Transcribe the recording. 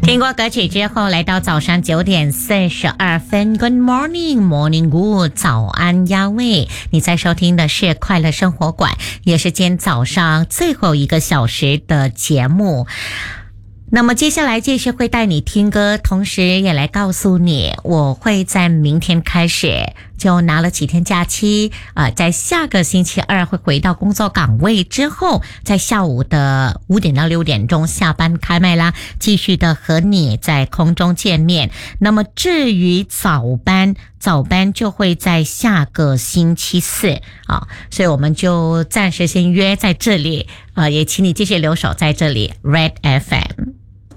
听过歌曲之后，来到早上9:42。Good morning, morning good， 早安亚卫。你在收听的是快乐生活馆，也是今天早上最后一个小时的节目。那么接下来继续会带你听歌，同时也来告诉你，我会在明天开始就拿了几天假期，在下个星期二会回到工作岗位之后，在下午的5点到6点钟下班开麦啦，继续的和你在空中见面。那么至于早班就会在下个星期四啊，所以我们就暂时先约在这里，也请你继续留守在这里 Red FM。